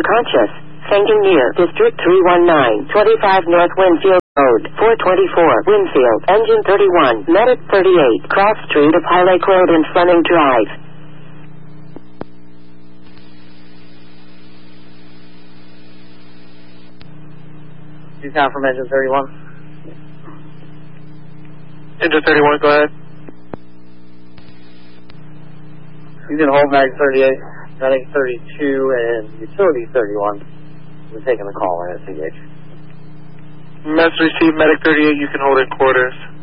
unconscious. Fainting near District 319, 25 North Winfield Road, 424 Winfield, Engine 31, Medic 38, Cross Street of High Lake Road and Fleming Drive. He's down from Engine 31. Engine 31, go ahead. He's in hold Medic 38, Medic 32, and Utility 31. We're taking the call in SCH. Mess received, Medic 38, you can hold in quarters.